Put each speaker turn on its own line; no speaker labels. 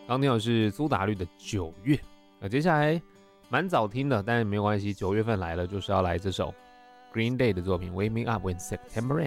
刚听的是苏打绿的9月。那接下来蛮早听的，但是没有关系，9月份来了，就是要来这首 Green Day 的作品《Wake Me Up When September Ends》。